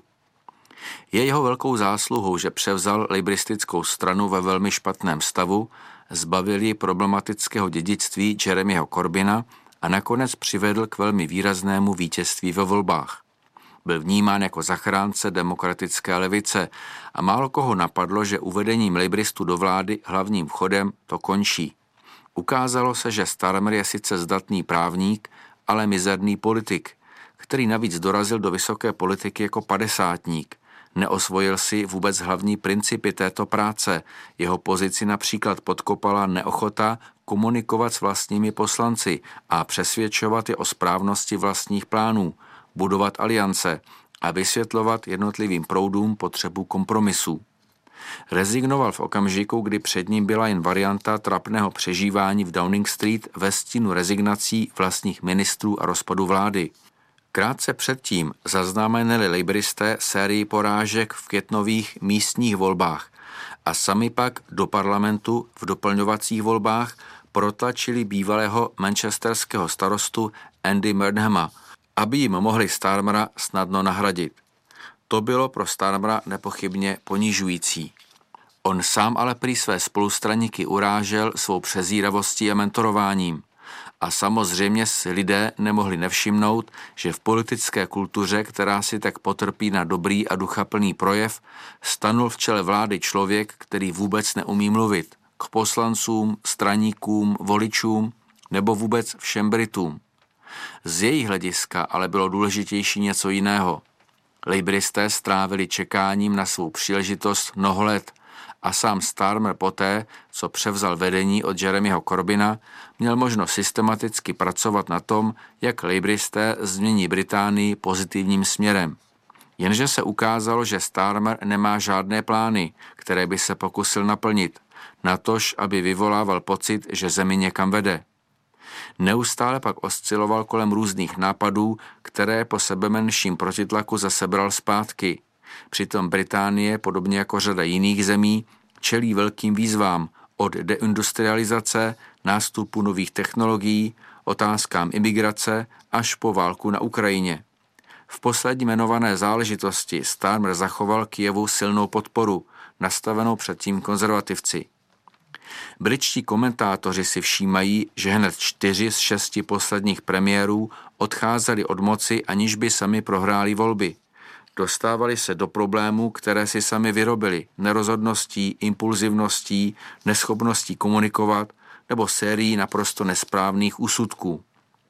Je jeho velkou zásluhou, že převzal labouristickou stranu ve velmi špatném stavu, zbavil ji problematického dědictví Jeremyho Corbyna a nakonec přivedl k velmi výraznému vítězství ve volbách. Byl vnímán jako zachránce demokratické levice a málo koho napadlo, že uvedením labouristů do vlády hlavním vchodem to končí. Ukázalo se, že Starmer je sice zdatný právník, ale mizerný politik, který navíc dorazil do vysoké politiky jako padesátník. Neosvojil si vůbec hlavní principy této práce. Jeho pozici například podkopala neochota komunikovat s vlastními poslanci a přesvědčovat je o správnosti vlastních plánů, budovat aliance a vysvětlovat jednotlivým proudům potřebu kompromisů. Rezignoval v okamžiku, kdy před ním byla jen varianta trapného přežívání v Downing Street ve stínu rezignací vlastních ministrů a rozpadu vlády. Krátce předtím zaznamenali labouristé sérii porážek v květnových místních volbách a sami pak do parlamentu v doplňovacích volbách protlačili bývalého manchesterského starostu Andy Burnhama, aby jim mohli Starmera snadno nahradit. To bylo pro Starmera nepochybně ponižující. On sám ale prý své spolustraníky urážel svou přezíravostí a mentorováním. A samozřejmě si lidé nemohli nevšimnout, že v politické kultuře, která si tak potrpí na dobrý a duchaplný projev, stanul v čele vlády člověk, který vůbec neumí mluvit, k poslancům, straníkům, voličům nebo vůbec všem Britům. Z jejich hlediska ale bylo důležitější něco jiného. Laboristé strávili čekáním na svou příležitost mnoho let a sám Starmer poté, co převzal vedení od Jeremyho Corbyna, měl možnost systematicky pracovat na tom, jak laboristé změní Británii pozitivním směrem. Jenže se ukázalo, že Starmer nemá žádné plány, které by se pokusil naplnit, natož, aby vyvolával pocit, že zemi někam vede. Neustále pak osciloval kolem různých nápadů, které po sebemenším protitlaku zase bral zpátky. Přitom Británie, podobně jako řada jiných zemí, čelí velkým výzvám od deindustrializace, nástupu nových technologií, otázkám imigrace až po válku na Ukrajině. V poslední jmenované záležitosti Starmer zachoval Kyjevu silnou podporu, nastavenou předtím konzervativci. Britští komentátoři si všímají, že hned 4 z 6 posledních premiérů odcházeli od moci, aniž by sami prohráli volby. Dostávali se do problémů, které si sami vyrobili, nerozhodností, impulzivností, neschopností komunikovat nebo sérií naprosto nesprávných úsudků.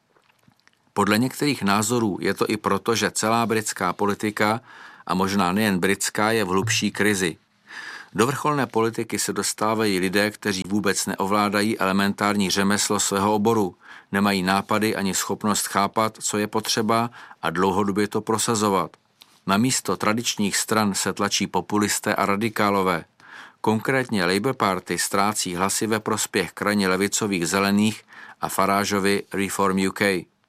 Podle některých názorů je to i proto, že celá britská politika, a možná nejen britská, je v hlubší krizi. Do vrcholné politiky se dostávají lidé, kteří vůbec neovládají elementární řemeslo svého oboru, nemají nápady ani schopnost chápat, co je potřeba a dlouhodobě to prosazovat. Na místo tradičních stran se tlačí populisté a radikálové. Konkrétně Labour Party ztrácí hlasy ve prospěch krajně levicových zelených a Farageovy Reform UK.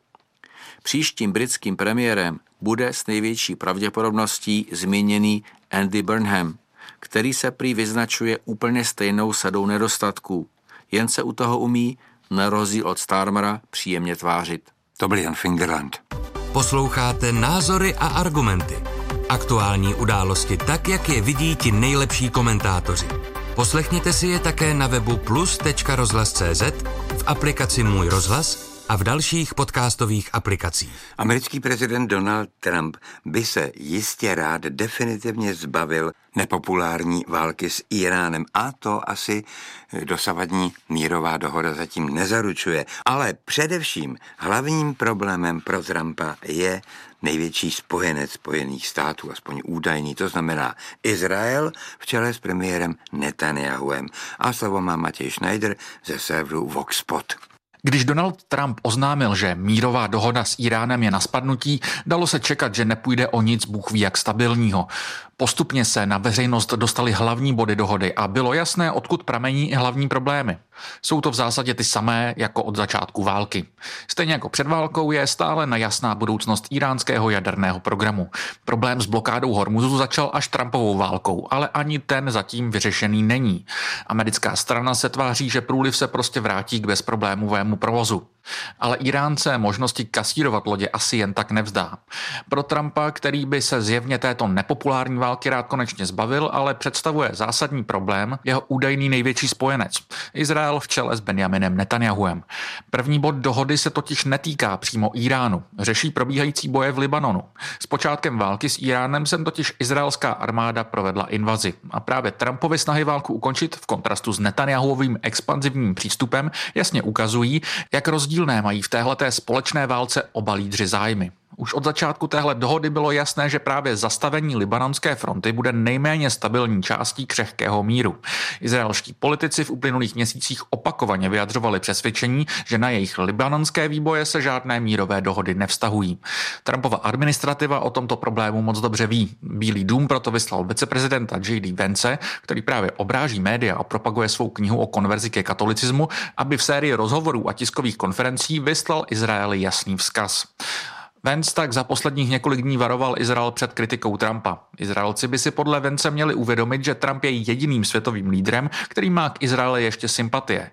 Příštím britským premiérem bude s největší pravděpodobností zmíněný Andy Burnham, který se prý vyznačuje úplně stejnou sadou nedostatků. Jen se u toho umí, na rozdíl od Starmera, příjemně tvářit. To byl Jan Fingerland. Posloucháte Názory a argumenty. Aktuální události tak, jak je vidí ti nejlepší komentátoři. Poslechněte si je také na webu plus.rozhlas.cz, v aplikaci Můj rozhlas a v dalších podcastových aplikacích. Americký prezident Donald Trump by se jistě rád definitivně zbavil nepopulární války s Iránem a to asi dosavadní mírová dohoda zatím nezaručuje. Ale především hlavním problémem pro Trumpa je největší spojenec Spojených států, aspoň údajný, to znamená Izrael v čele s premiérem Netanyahuem. A slovo má Matěj Schneider ze serveru Voxpot. Když Donald Trump oznámil, že mírová dohoda s Iránem je na spadnutí, dalo se čekat, že nepůjde o nic bůh ví jak stabilního. Postupně se na veřejnost dostaly hlavní body dohody a bylo jasné, odkud pramení i hlavní problémy. Jsou to v zásadě ty samé jako od začátku války. Stejně jako před válkou je stále nejasná budoucnost iránského jaderného programu. Problém s blokádou Hormuzu začal až Trumpovou válkou, ale ani ten zatím vyřešený není. Americká strana se tváří, že průliv se prostě vrátí k bezproblémovému provozu. Ale Iránce možnosti kasírovat lodě asi jen tak nevzdá. Pro Trumpa, který by se zjevně této nepopulární války rád konečně zbavil, ale představuje zásadní problém jeho údajný největší spojenec. Izrael v čele s Benjaminem Netanyahuem. První bod dohody se totiž netýká přímo Iránu. Řeší probíhající boje v Libanonu. S počátkem války s Iránem sem totiž izraelská armáda provedla invazi. A právě Trumpovy snahy válku ukončit v kontrastu s Netanyahuovým expanzivním přístupem jasně ukazují, jak rozdílné mají v téhleté společné válce oba lídři zájmy. Už od začátku téhle dohody bylo jasné, že právě zastavení libanonské fronty bude nejméně stabilní částí křehkého míru. Izraelští politici v uplynulých měsících opakovaně vyjadřovali přesvědčení, že na jejich libanonské výboje se žádné mírové dohody nevztahují. Trumpova administrativa o tomto problému moc dobře ví. Bílý dům proto vyslal viceprezidenta J.D. Vance, který právě obráží média a propaguje svou knihu o konverzi ke katolicismu, aby v sérii rozhovorů a tiskových konferencí vyslal Izraeli jasný vzkaz. Vance tak za posledních několik dní varoval Izrael před kritikou Trumpa. Izraelci by si podle Vance měli uvědomit, že Trump je jediným světovým lídrem, který má k Izraeli ještě sympatie.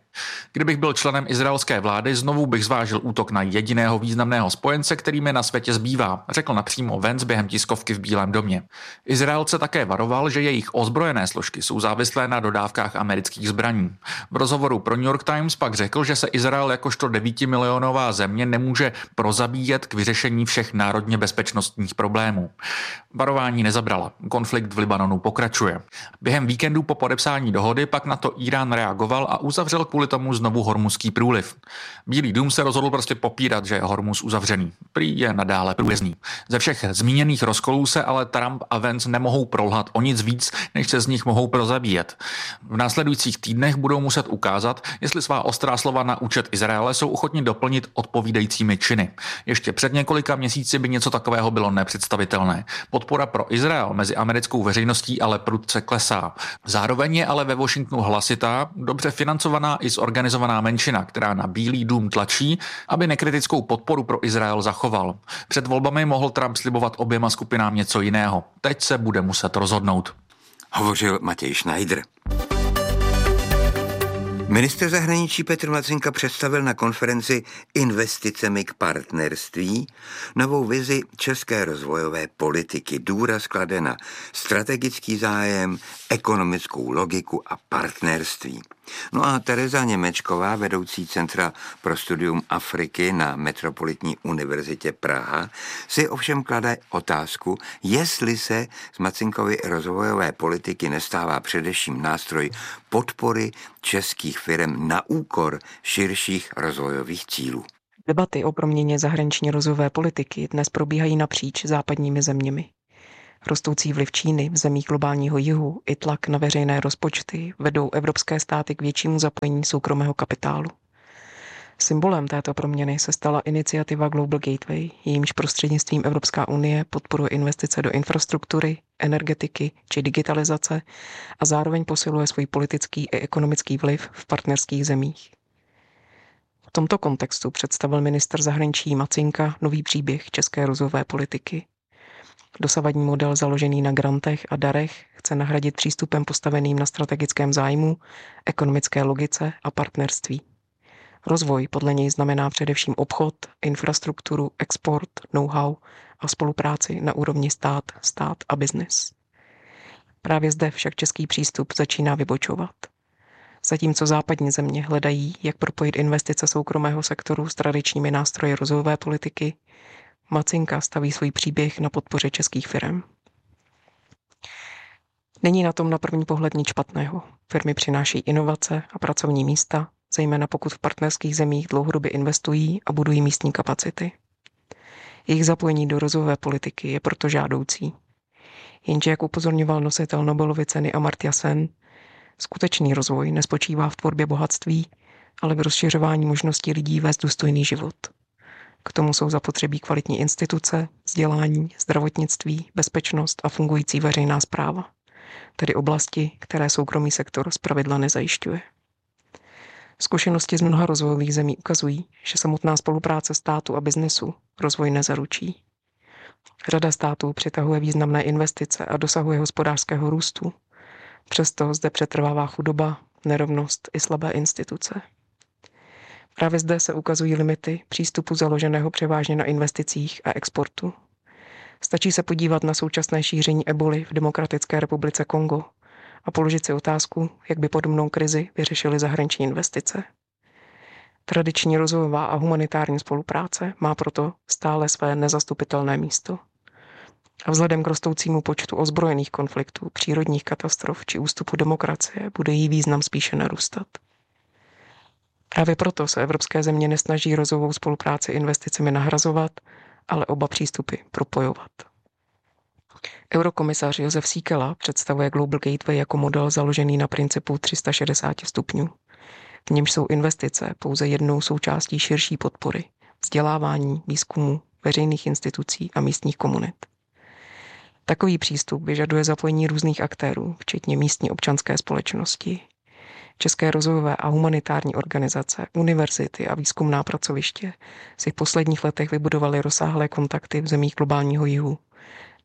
Kdybych byl členem izraelské vlády, znovu bych zvážil útok na jediného významného spojence, který mi na světě zbývá, řekl napřímo Vance během tiskovky v Bílém domě. Izraelce také varoval, že jejich ozbrojené složky jsou závislé na dodávkách amerických zbraní. V rozhovoru pro New York Times pak řekl, že se Izrael jakožto 9milionová země nemůže prozabíjet k vyřešení všech národně bezpečnostních problémů. Varování nezabrala. Konflikt v Libanonu pokračuje. Během víkendu po podepsání dohody pak na to Irán reagoval a uzavřel kvůli tomu znovu Hormuzský průliv. Bílý dům se rozhodl prostě popírat, že je Hormuz uzavřený. Prý je nadále průjezdný. Ze všech zmíněných rozkolů se ale Trump a Vance nemohou prolhat o nic víc, než se z nich mohou prozabíjet. V následujících týdnech budou muset ukázat, jestli svá ostrá slova na účet Izraele jsou ochotni doplnit odpovídajícími činy. Ještě před několika měsíci by něco takového bylo nepředstavitelné. Podpora pro Izrael mezi americkou veřejností ale prudce klesá. Zároveň je ale ve Washingtonu hlasitá, dobře financovaná i zorganizovaná menšina, která na Bílý dům tlačí, aby nekritickou podporu pro Izrael zachoval. Před volbami mohl Trump slibovat oběma skupinám něco jiného. Teď se bude muset rozhodnout. Hovořil Matěj Schneider. Ministr zahraničí Petr Macinka představil na konferenci Investicemi k partnerství novou vizi české rozvojové politiky. Důraz klade na strategický zájem, ekonomickou logiku a partnerství. No a Tereza Němečková, vedoucí Centra pro studium Afriky na Metropolitní univerzitě Praha, si ovšem klade otázku, jestli se z Macinkovy rozvojové politiky nestává především nástroj podpory českých firem na úkor širších rozvojových cílů. Debaty o proměně zahraniční rozvojové politiky dnes probíhají napříč západními zeměmi. Rostoucí vliv Číny v zemích globálního jihu i tlak na veřejné rozpočty vedou evropské státy k většímu zapojení soukromého kapitálu. Symbolem této proměny se stala iniciativa Global Gateway, jejímž prostřednictvím Evropská unie podporuje investice do infrastruktury, energetiky či digitalizace a zároveň posiluje svůj politický i ekonomický vliv v partnerských zemích. V tomto kontextu představil ministr zahraničí Macinka nový příběh české rozvojové politiky. Dosavadní model založený na grantech a darech chce nahradit přístupem postaveným na strategickém zájmu, ekonomické logice a partnerství. Rozvoj podle něj znamená především obchod, infrastrukturu, export, know-how a spolupráci na úrovni stát a biznis. Právě zde však český přístup začíná vybočovat. Zatímco západní země hledají, jak propojit investice soukromého sektoru s tradičními nástroji rozvojové politiky, Macinka staví svůj příběh na podpoře českých firem. Není na tom na první pohled nic špatného. Firmy přinášejí inovace a pracovní místa, zejména pokud v partnerských zemích dlouhodobě investují a budují místní kapacity. Jejich zapojení do rozvojové politiky je proto žádoucí. Jenže, jak upozorňoval nositel Nobelovy ceny Amartya Sen, skutečný rozvoj nespočívá v tvorbě bohatství, ale v rozšiřování možností lidí vést důstojný život. K tomu jsou zapotřebí kvalitní instituce, vzdělání, zdravotnictví, bezpečnost a fungující veřejná správa, tedy oblasti, které soukromý sektor zpravidla nezajišťuje. Zkušenosti z mnoha rozvojových zemí ukazují, že samotná spolupráce státu a biznesu rozvoj nezaručí. Řada států přitahuje významné investice a dosahuje hospodářského růstu. Přesto zde přetrvává chudoba, nerovnost i slabé instituce. Právě zde se ukazují limity přístupu založeného převážně na investicích a exportu. Stačí se podívat na současné šíření eboli v Demokratické republice Kongo a položit si otázku, jak by podobnou krizi vyřešily zahraniční investice. Tradiční rozvojová a humanitární spolupráce má proto stále své nezastupitelné místo. A vzhledem k rostoucímu počtu ozbrojených konfliktů, přírodních katastrof či ústupu demokracie bude jí význam spíše narůstat. Právě proto se evropské země nesnaží rozvojovou spolupráci investicemi nahrazovat, ale oba přístupy propojovat. Eurokomisař Josef Síkela představuje Global Gateway jako model založený na principu 360 stupňů. V němž jsou investice pouze jednou součástí širší podpory, vzdělávání, výzkumu, veřejných institucí a místních komunit. Takový přístup vyžaduje zapojení různých aktérů, včetně místní občanské společnosti. České rozvojové a humanitární organizace, univerzity a výzkumná pracoviště si v posledních letech vybudovaly rozsáhlé kontakty v zemích globálního jihu,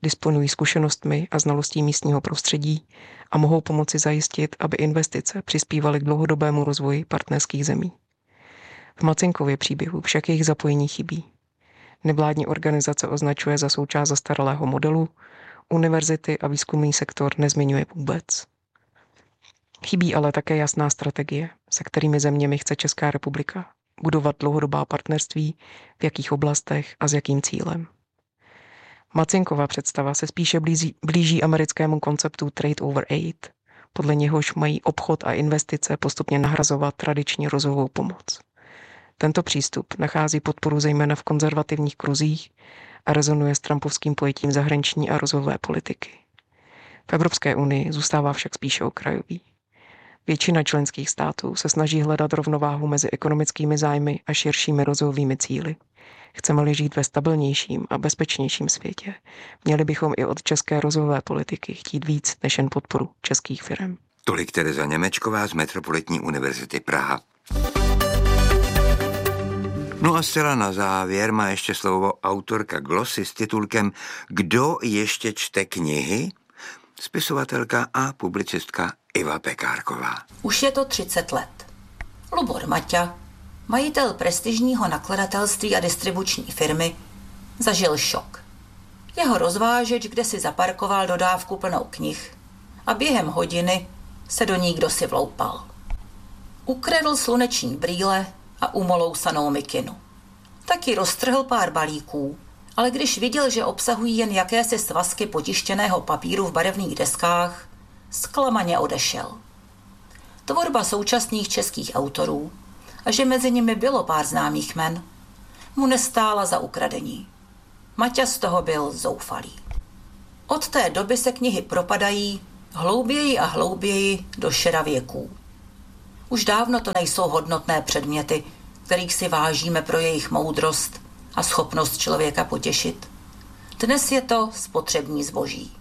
disponují zkušenostmi a znalostí místního prostředí a mohou pomoci zajistit, aby investice přispívaly k dlouhodobému rozvoji partnerských zemí. V Macinkově příběhu však jejich zapojení chybí. Nevládní organizace označuje za součást zastaralého modelu, univerzity a výzkumný sektor nezmiňuje vůbec. Chybí ale také jasná strategie, se kterými zeměmi chce Česká republika budovat dlouhodobá partnerství, v jakých oblastech a s jakým cílem. Macinkova představa se spíše blíží americkému konceptu trade over aid, podle něhož mají obchod a investice postupně nahrazovat tradiční rozvojovou pomoc. Tento přístup nachází podporu zejména v konzervativních kruzích a rezonuje s trumpovským pojetím zahraniční a rozvojové politiky. V Evropské unii zůstává však spíše okrajový. Většina členských států se snaží hledat rovnováhu mezi ekonomickými zájmy a širšími rozvojovými cíli. Chceme-li žít ve stabilnějším a bezpečnějším světě, měli bychom i od české rozvojové politiky chtít víc než jen podporu českých firem. Tolik Tereza Němečková z Metropolitní univerzity Praha. No a zcela na závěr má ještě slovo autorka glosy s titulkem Kdo ještě čte knihy? Spisovatelka a publicistka Iva Pekárková. Už je to 30 let. Lubor Maťa, majitel prestižního nakladatelství a distribuční firmy, zažil šok. Jeho rozvážeč kde si zaparkoval dodávku plnou knih a během hodiny se do ní kdosi vloupal. Ukradl sluneční brýle a umolousanou mikinu. Taky roztrhl pár balíků, ale když viděl, že obsahují jen jakési svazky potištěného papíru v barevných deskách, zklamaně odešel. Tvorba současných českých autorů, a že mezi nimi bylo pár známých jmen, mu nestála za ukradení. Maťa z toho byl zoufalý. Od té doby se knihy propadají hlouběji a hlouběji do šera věků. Už dávno to nejsou hodnotné předměty, kterých si vážíme pro jejich moudrost a schopnost člověka potěšit. Dnes je to spotřební zboží.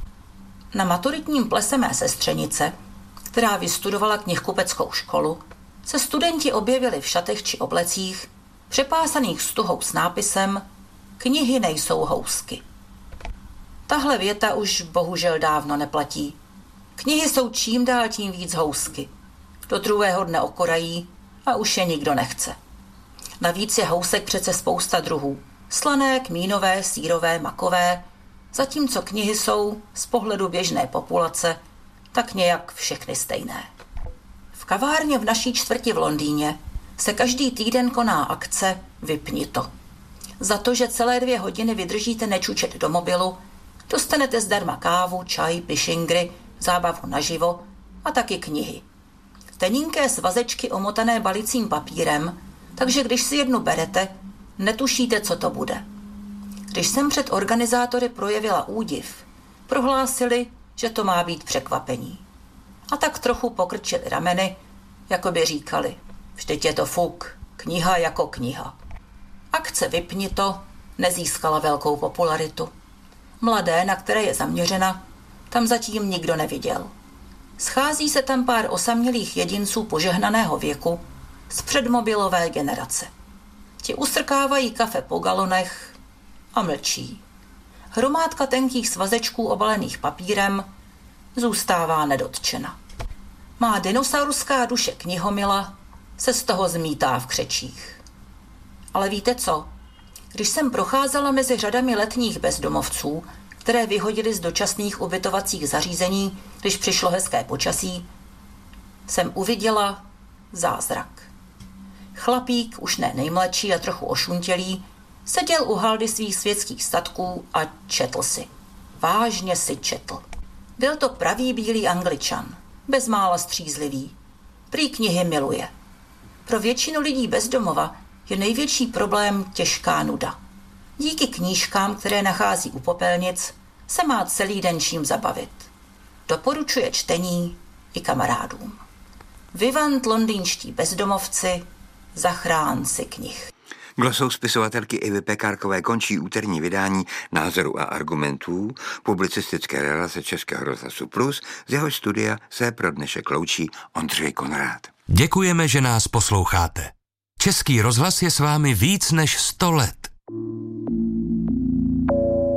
Na maturitním plese mé sestřenice, která vystudovala knihkupeckou školu, se studenti objevili v šatech či oblecích, přepásaných stuhou s nápisem Knihy nejsou housky. Tahle věta už bohužel dávno neplatí. Knihy jsou čím dál tím víc housky. Do druhého dne okorají a už je nikdo nechce. Navíc je housek přece spousta druhů. Slané, kmínové, sýrové, makové, zatímco knihy jsou z pohledu běžné populace tak nějak všechny stejné. V kavárně v naší čtvrti v Londýně se každý týden koná akce Vypni to. Za to, že celé 2 hodiny vydržíte nečučet do mobilu, dostanete zdarma kávu, čaj, pišingry, zábavu naživo a taky knihy. Tenínké svazečky omotané balicím papírem, takže když si jednu berete, netušíte, co to bude. Když jsem před organizátory projevila údiv, prohlásili, že to má být překvapení. A tak trochu pokrčili rameny, jako by říkali, vždyť je to fuk, kniha jako kniha. Akce Vypni to nezískala velkou popularitu. Mladé, na které je zaměřena, tam zatím nikdo neviděl. Schází se tam pár osamělých jedinců požehnaného věku z předmobilové generace. Ti ustrkávají kafe po galonech a mlčí. Hromádka tenkých svazečků obalených papírem zůstává nedotčena. Má dinosaurská duše knihomila se z toho zmítá v křečích. Ale víte co? Když jsem procházela mezi řadami letních bezdomovců, které vyhodili z dočasných ubytovacích zařízení, když přišlo hezké počasí, jsem uviděla zázrak. Chlapík, už ne nejmladší a trochu ošuntělý, seděl u haldy svých světských statků a četl si. Vážně si četl. Byl to pravý bílý Angličan, bezmála střízlivý. Prý knihy miluje. Pro většinu lidí bez domova je největší problém těžká nuda. Díky knížkám, které nachází u popelnic, se má celý den čím zabavit. Doporučuje čtení i kamarádům. Vivant londýnští bezdomovci, zachrán si knih. Glosou spisovatelky Ivy Pekárkové končí úterní vydání Názorů a argumentů publicistické relace Českého rozhlasu Plus, z jeho studia se pro dnešek loučí Ondřej Konrád. Děkujeme, že nás posloucháte. Český rozhlas je s vámi víc než 100 let.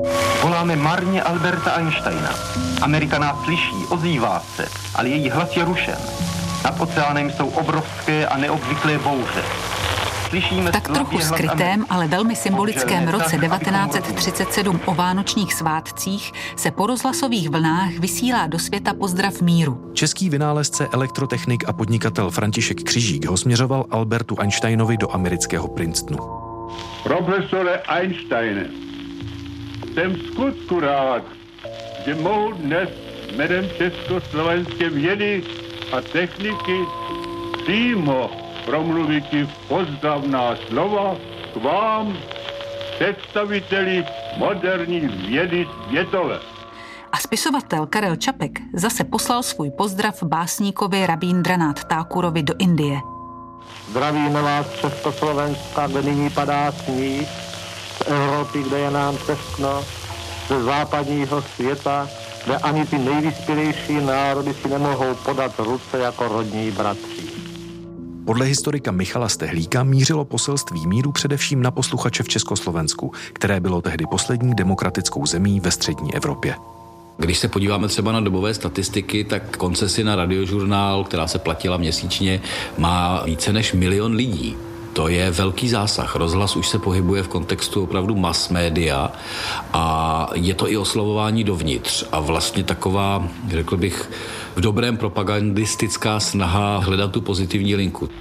Voláme marně Alberta Einsteina. Amerika nás slyší, ozývá se, ale její hlas je rušen. Nad oceánem jsou obrovské a neobvyklé bouře. V tak trochu skrytém, ale velmi symbolickém roce 1937 o vánočních svátcích se po rozhlasových vlnách vysílá do světa pozdrav míru. Český vynálezce, elektrotechnik a podnikatel František Křižík ho směřoval Albertu Einsteinovi do amerického Princetonu. Profesore Einsteine, jsem skutku rád, že mohu dnes jménem československé vědy a techniky přímo promluviti pozdravná slova k vám, představiteli moderní vědy světové. A spisovatel Karel Čapek zase poslal svůj pozdrav básníkovi Rabíndranath Thakurovi do Indie. Zdravíme vás z Československa, kde nyní padá sníh, z Evropy, kde je nám teskno, ze západního světa, kde ani ty nejvyspělejší národy si nemohou podat ruce jako rodní bratři. Podle historika Michala Stehlíka mířilo poselství míru především na posluchače v Československu, které bylo tehdy poslední demokratickou zemí ve střední Evropě. Když se podíváme třeba na dobové statistiky, tak koncesi na radiožurnál, která se platila měsíčně, má více než 1 milion lidí. To je velký zásah. Rozhlas už se pohybuje v kontextu opravdu mass media a je to i oslovování dovnitř a vlastně taková, řekl bych, v dobrém propagandistická snaha hledat tu pozitivní linku.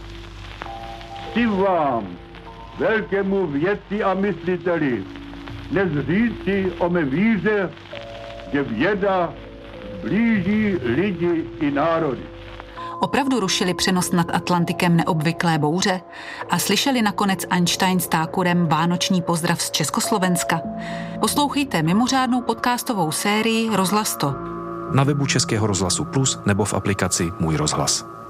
Chci vám, velkému vědci a mysliteli, dnes říci o mé víře, že věda blíží lidi i národy. Opravdu rušili přenos nad Atlantikem neobvyklé bouře a slyšeli nakonec Einstein s Thakurem vánoční pozdrav z Československa? Poslouchejte mimořádnou podcastovou sérii Rozhlas to. Na webu Českého rozhlasu Plus nebo v aplikaci Můj rozhlas.